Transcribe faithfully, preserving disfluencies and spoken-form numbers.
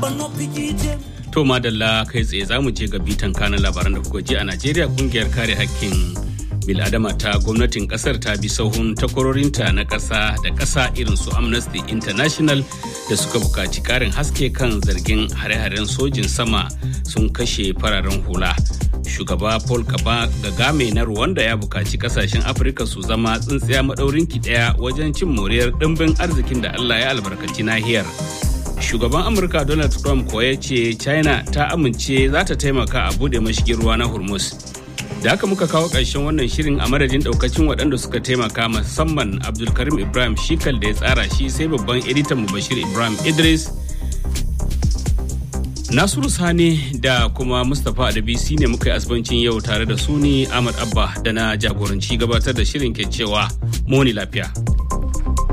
To madalla kai tsaye za mu je ga bitan kanan labaran da kuka ji. A Najeriya kungiyar kare hakkin bil'adama ta gwamnatin kasar ta bi sahun takwarorinta na ƙasa da ƙasa irin su Amnesty International da suka buƙaci ƙarin haske kan zargin hare-haren sojin sama sun kashe fararen hula. Shugaba Paul Kagame na Rwanda ya buƙaci ƙasashen Afirka su zama tsintsiya maɗaurinki ɗaya wajen cin moriyar ɗimbin arzikin da Allah ya albarkaci nahiyar. Shugaban Amurka Donald Trump ko ya ce China ta amince za ta taimaka a bude mashigin ruwa na Hormuz. Da haka muka kawo ƙarshen wannan shirin a madadin ɗaukacin waɗanda suka taimaka, musamman Abdulkarim Ibrahim Shikal da ya tsara shi, sai babban editan mu Bashir Ibrahim Idris. Nasiru Sani da kuma Mustapha Adabisi ne muka yi asibancin yau tare da su ni Ahmad Abba da na jagoranci gabatar da shirin ke cewa muni lafiya.